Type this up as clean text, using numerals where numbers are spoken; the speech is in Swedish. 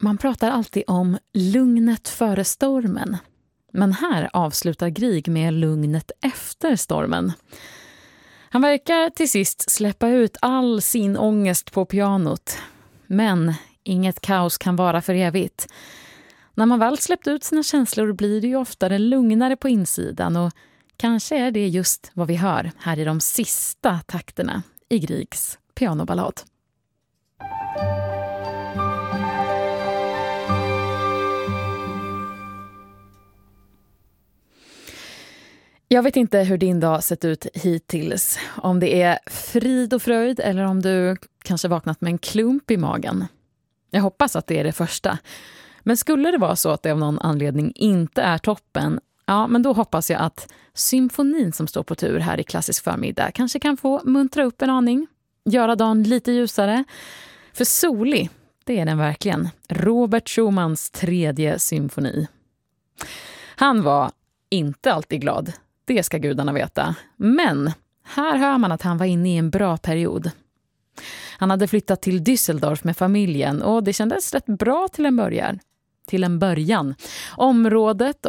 Man pratar alltid om lugnet före stormen. Men här avslutar Grieg med lugnet efter stormen. Han verkar till sist släppa ut all sin ångest på pianot. Men inget kaos kan vara för evigt. När man väl släppt ut sina känslor blir det ju oftare lugnare på insidan, och kanske är det just vad vi hör här i de sista takterna i Griegs pianoballad. Jag vet inte hur din dag sett ut hittills. Om det är frid och fröjd eller om du kanske vaknat med en klump i magen. Jag hoppas att det är det första. Men skulle det vara så att det av någon anledning inte är toppen, ja, men då hoppas jag att symfonin som står på tur här i Klassisk förmiddag kanske kan få muntra upp en aning. Göra dagen lite ljusare. För solig, det är den verkligen. Robert Schumanns 3:e symfoni. Han var inte alltid glad. Det ska gudarna veta. Men här hör man att han var inne i en bra period. Han hade flyttat till Düsseldorf med familjen och det kändes rätt bra till en början. Området